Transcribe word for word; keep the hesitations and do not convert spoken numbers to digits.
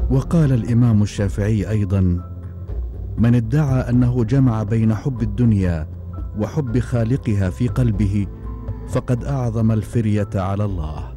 وقال الإمام الشافعي أيضا: من ادعى أنه جمع بين حب الدنيا وحب خالقها في قلبه فقد أعظم الفرية على الله.